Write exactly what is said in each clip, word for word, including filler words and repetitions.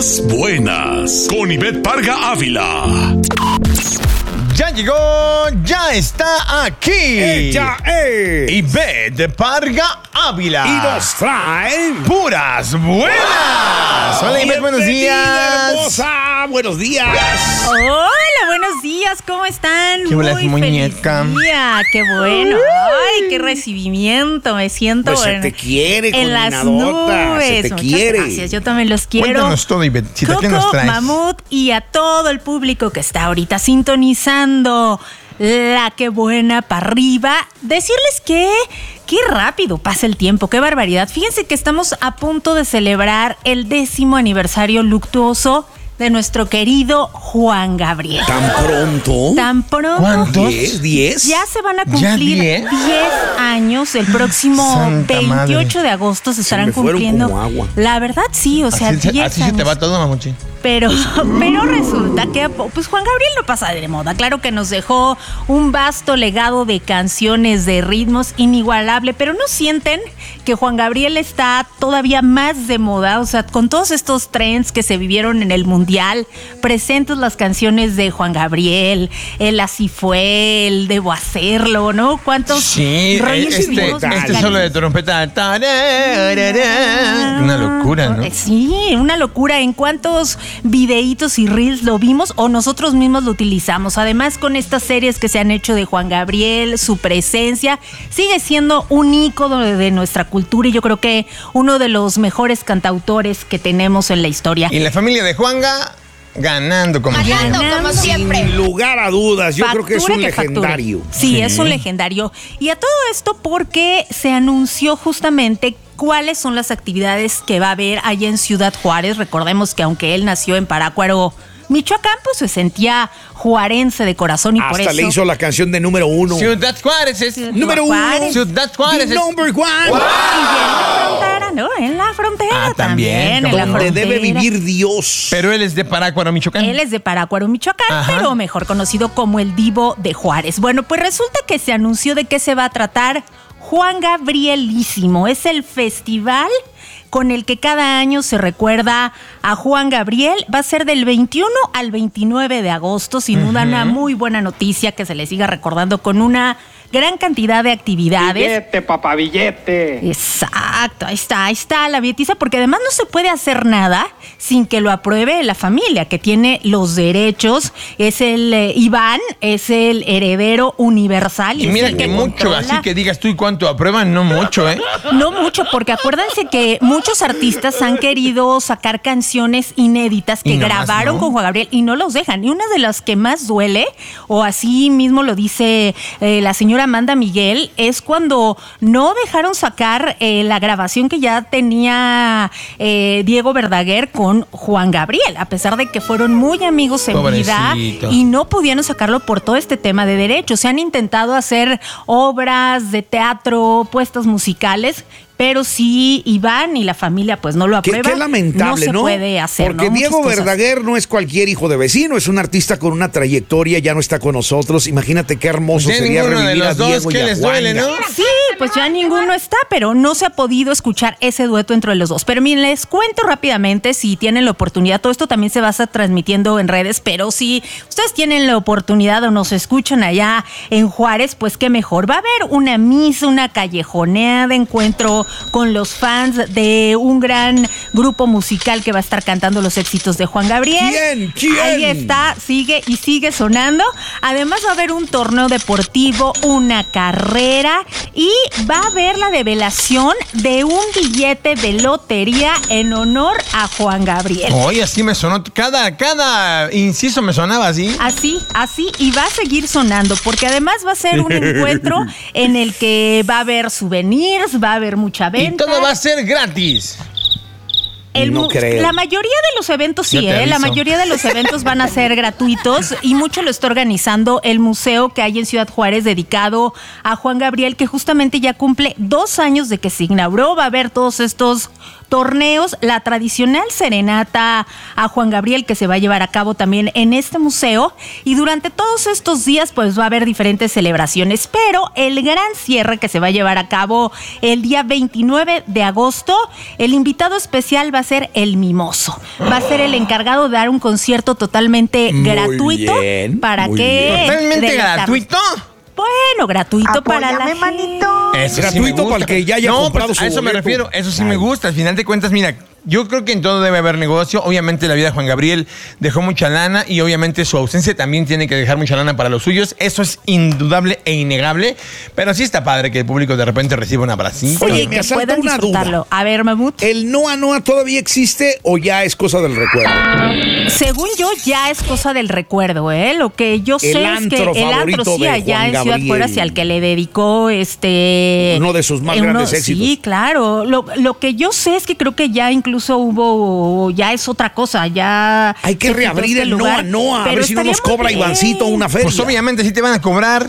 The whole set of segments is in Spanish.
Las Buenas, con Ivette Parga Ávila. Ya llegó, ya está aquí. Ella es Ivette Parga Ávila. Y nos trae puras buenas. Hola, Ivette, buenos días. Hermosa, buenos días. Hola, buenos días, ¿cómo están? Qué buenas, Muy muñeca. feliz día, qué bueno. Ay, qué recibimiento, me siento Pues se en, te quiere, en las coordinadota, nubes. se te Muchas quiere. gracias, yo también los quiero. Cuéntanos todo, Ivette. Si te, ¿qué nos Coco, traes? Mamut y a todo el público que está ahorita sintonizando la que buena para arriba. Decirles que qué rápido pasa el tiempo, qué barbaridad. Fíjense que estamos a punto de celebrar el décimo aniversario luctuoso de nuestro querido Juan Gabriel. ¿Tan pronto? Tan pronto. ¿Cuántos? ¿Diez? ¿Diez? Ya se van a ¿Ya cumplir diez? diez años. El próximo Santa veintiocho madre. de agosto se Se estarán me fueron cumpliendo. como agua. La verdad, sí, o sea, Así, se- diez así se años. te va todo, mamuchi. Pero, pero resulta que pues Juan Gabriel no pasa de moda. Claro que nos dejó un vasto legado de canciones, de ritmos inigualable, pero ¿no sienten que Juan Gabriel está todavía más de moda? O sea, con todos estos trends que se vivieron en el Mundial, presentes las canciones de Juan Gabriel, el Así Fue, el Debo Hacerlo, ¿no? ¿Cuántos Sí, rollos este, vivimos este musicales? solo de trompeta. Tararara. Una locura, ¿no? Sí, una locura. ¿En cuántos videitos y reels lo vimos o nosotros mismos lo utilizamos? Además, con estas series que se han hecho de Juan Gabriel, su presencia sigue siendo un ícono de, de nuestra cultura y yo creo que uno de los mejores cantautores que tenemos en la historia. Y la familia de Juanga ganando como Ganando, siempre. como siempre. Sin lugar a dudas, yo creo que es Factura un que factura. legendario. Sí, Sí. es un legendario. Y a todo esto porque se anunció justamente cuáles son las actividades que va a haber allá en Ciudad Juárez. Recordemos que aunque él nació en Parácuaro, Michoacán, pues se sentía juarense de corazón y por Hasta eso le hizo la canción de número uno. Ciudad Juárez es. Número uno. Juárez. Ciudad Juárez The es. number one. Y en la frontera, ¿no? En la frontera Ah, también, también, en la Donde frontera. debe vivir Dios. Pero él es de Parácuaro, Michoacán. Él es de Parácuaro, Michoacán, Ajá. pero mejor conocido como el Divo de Juárez. Bueno, pues resulta que se anunció de qué se va a tratar Juan Gabrielísimo. Es el festival con el que cada año se recuerda a Juan Gabriel. Va a ser del veintiuno al veintinueve de agosto. Sin duda, una muy buena noticia que se le siga recordando con una gran cantidad de actividades. Billete, papá, billete. Exacto, ahí está, ahí está la bietiza, porque además no se puede hacer nada sin que lo apruebe la familia, que tiene los derechos. Es el eh, Iván, es el heredero universal. Y es mira el que mucho, controla. así que digas tú y cuánto aprueban, no mucho, ¿eh? No mucho, porque acuérdense que muchos artistas han querido sacar canciones inéditas que Y nomás grabaron no. con Juan Gabriel y no los dejan. Y una de las que más duele, o así mismo lo dice eh, la señora Amanda Miguel, es cuando no dejaron sacar eh, la grabación que ya tenía eh, Diego Verdaguer con Juan Gabriel, a pesar de que fueron muy amigos en vida Pobrecito. y no pudieron sacarlo por todo este tema de derechos. Se han intentado hacer obras de teatro, puestas musicales, pero si Iván y la familia pues no lo Qué, aprueban, qué lamentable, no ¿no? se puede hacer. Porque ¿no? Diego Muchas cosas. Verdaguer no es cualquier hijo de vecino, es un artista con una trayectoria, ya no está con nosotros. Imagínate qué hermoso Ya sería ninguno de revivir a los dos, Diego y ¿qué a les duele, Juanga. no? Sí, pues ya ninguno está, pero no se ha podido escuchar ese dueto entre los dos. Pero miren, les cuento rápidamente, si tienen la oportunidad, todo esto también se va a estar transmitiendo en redes, pero si ustedes tienen la oportunidad o nos escuchan allá en Juárez, pues qué mejor. Va a haber una misa, una callejoneada, encuentro con los fans de un gran grupo musical que va a estar cantando los éxitos de Juan Gabriel. ¿Quién? ¿Quién? Ahí está, sigue y sigue sonando. Además va a haber un torneo deportivo, una carrera y va a haber la develación de un billete de lotería en honor a Juan Gabriel. Oye, así me sonó. Cada, cada inciso me sonaba así. Así, así, y va a seguir sonando, porque además va a ser un encuentro en el que va a haber souvenirs, va a haber mucha Y venta. todo va a ser gratis. El No mu- creo. La mayoría de los eventos sí, Yo te ¿eh? La aviso. mayoría de los eventos van a ser gratuitos y mucho lo está organizando el museo que hay en Ciudad Juárez dedicado a Juan Gabriel, que justamente ya cumple dos años de que se inauguró. Va a haber todos estos torneos, la tradicional serenata a Juan Gabriel que se va a llevar a cabo también en este museo, y durante todos estos días pues va a haber diferentes celebraciones, pero el gran cierre que se va a llevar a cabo el día veintinueve de agosto, el invitado especial va a ser el Mimoso, va a ser el encargado de dar un concierto totalmente Muy gratuito bien, para muy que bien. ¿Totalmente deleitarnos. gratuito? Bueno, gratuito para la Apóyame, gente. manito. Eso sí Gratuito me gusta. para el que ya haya no, comprado pues, su a eso me boleto. refiero, eso sí Ay. me gusta. Al final de cuentas, mira, yo creo que en todo debe haber negocio. Obviamente la vida de Juan Gabriel dejó mucha lana y obviamente su ausencia también tiene que dejar mucha lana para los suyos. Eso es indudable e innegable. Pero sí está padre que el público de repente reciba un abracito. Oye, Sí, me que asalta puedan una disfrutarlo. duda. A ver, Mamut. ¿El Noa Noa todavía existe o ya es cosa del recuerdo? Según yo, ya es cosa del recuerdo, ¿eh? Lo que yo sé El es que antro el antro favorito sí de allá Juan en Ciudad Gabriel. Juárez y al que le dedicó este Uno de sus más uno- grandes éxitos. Sí, claro. Lo, lo que yo sé es que creo que ya incluso hubo, ya es otra cosa, ya Hay que se quitó reabrir este el lugar. Noa Noa, a Pero ver si no estaría nos muy cobra bien. Ivancito una feria. Pues obviamente sí te van a cobrar.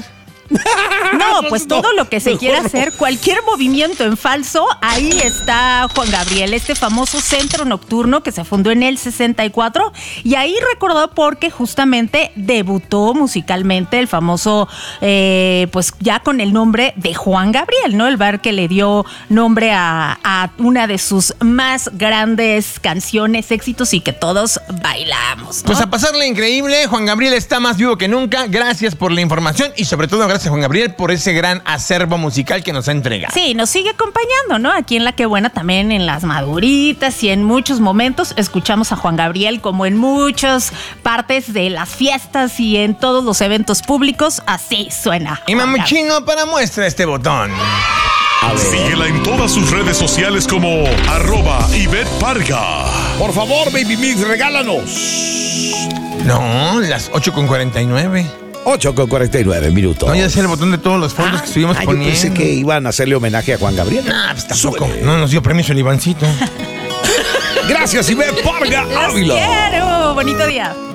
No, pues No, todo lo que se mejor quiera no. hacer, cualquier movimiento en falso, ahí está Juan Gabriel, este famoso centro nocturno que se fundó en el sesenta y cuatro, y ahí recordó porque justamente debutó musicalmente el famoso, eh, pues ya con el nombre de Juan Gabriel, ¿no? El bar que le dio nombre a, a una de sus más grandes canciones, éxitos y que todos bailamos, ¿no? Pues a pasarle increíble, Juan Gabriel está más vivo que nunca. Gracias por la información y sobre todo gracias Juan Gabriel por ese gran acervo musical que nos ha entregado. Sí, nos sigue acompañando, ¿no? Aquí en La Que Buena también en las maduritas y en muchos momentos escuchamos a Juan Gabriel como en muchas partes de las fiestas y en todos los eventos públicos. Así suena. Y Juan Gabriel. Mamuchino para muestra este botón. Síguela en todas sus redes sociales como arroba Ivette Parga. Por favor, Baby Mix, regálanos. No, las ocho con cuarenta y nueve. ocho con cuarenta y nueve minutos. No, ya decía el botón de todos los fondos que estuvimos Ah, yo poniendo. pensé que iban a hacerle homenaje a Juan Gabriel. Ah, pues tampoco. Súbele. No nos dio permiso el Ivancito. Gracias, Ivette Parga Los Ávila. quiero. Bonito día.